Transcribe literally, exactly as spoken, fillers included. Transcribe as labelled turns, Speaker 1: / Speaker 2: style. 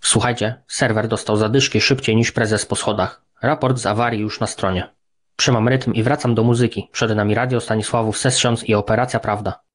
Speaker 1: Słuchajcie, serwer dostał zadyszki szybciej niż prezes po schodach. Raport z awarii już na stronie. Trzymam rytm i wracam do muzyki. Przed nami radio Stanisławów Sessions i Operacja Prawda.